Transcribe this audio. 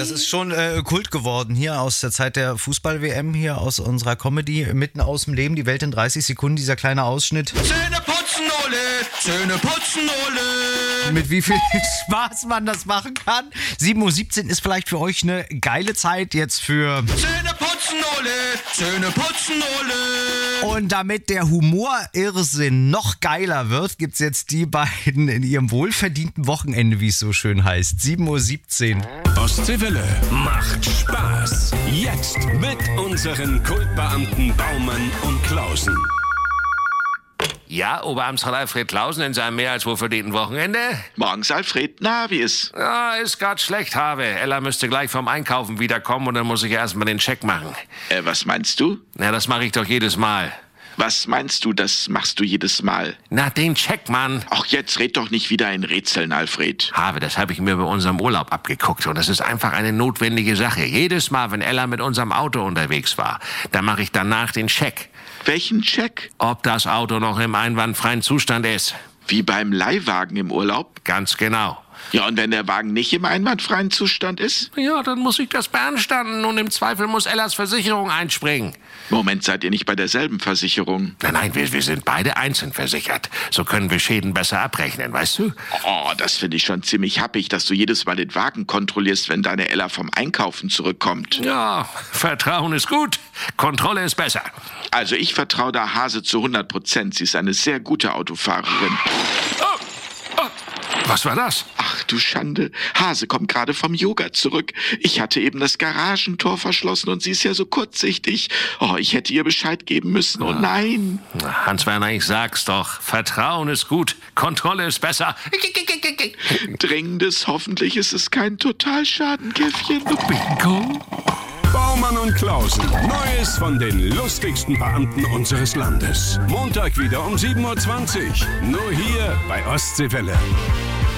Das ist schon Kult geworden hier aus der Zeit der Fußball-WM, hier aus unserer Comedy, mitten aus dem Leben, die Welt in 30 Sekunden, dieser kleine Ausschnitt. Zähne putzen, Ole! Zähne putzen, Ole! Mit wie viel Spaß man das machen kann. 7:17 Uhr ist vielleicht für euch eine geile Zeit jetzt für... Zähne putzen, Ole! Zähne putzen, Ole! Und damit der Humor-Irrsinn noch geiler wird, gibt's jetzt die beiden in ihrem wohlverdienten Wochenende, wie es so schön heißt. 7:17 Uhr. Ostseewelle macht Spaß. Jetzt mit unseren Kultbeamten Baumann und Klausen. Ja, Oberamtsrat Alfred Klausen in seinem mehr als wohlverdienten Wochenende? Morgens, Alfred. Na, wie ist? Ja, ist grad schlecht, Habe. Ella müsste gleich vom Einkaufen wiederkommen und dann muss ich erstmal den Check machen. Was meinst du? Na, das mache ich doch jedes Mal. Was meinst du, das machst du jedes Mal? Na, den Check, Mann. Ach, jetzt red doch nicht wieder in Rätseln, Alfred. Habe, das habe ich mir bei unserem Urlaub abgeguckt und das ist einfach eine notwendige Sache. Jedes Mal, wenn Ella mit unserem Auto unterwegs war, dann mache ich danach den Check. Welchen Check? Ob das Auto noch im einwandfreien Zustand ist. Wie beim Leihwagen im Urlaub? Ganz genau. Ja, und wenn der Wagen nicht im einwandfreien Zustand ist? Ja, dann muss ich das beanstanden und im Zweifel muss Ellas Versicherung einspringen. Moment, seid ihr nicht bei derselben Versicherung? Nein, wir sind beide einzeln versichert. So können wir Schäden besser abrechnen, weißt du? Oh, das finde ich schon ziemlich happig, dass du jedes Mal den Wagen kontrollierst, wenn deine Ella vom Einkaufen zurückkommt. Ja, Vertrauen ist gut, Kontrolle ist besser. Also ich vertraue der Hase zu 100%. Sie ist eine sehr gute Autofahrerin. Was war das? Ach du Schande. Hase kommt gerade vom Yoga zurück. Ich hatte eben das Garagentor verschlossen und sie ist ja so kurzsichtig. Oh, ich hätte ihr Bescheid geben müssen. Oh nein. Hans-Werner, ich sag's doch. Vertrauen ist gut, Kontrolle ist besser. Dringendes, hoffentlich ist es kein Totalschadenkäffchen. Bingo. Baumann und Klausen. Neues von den lustigsten Beamten unseres Landes. Montag wieder um 7:20 Uhr. Nur hier bei Ostseewelle.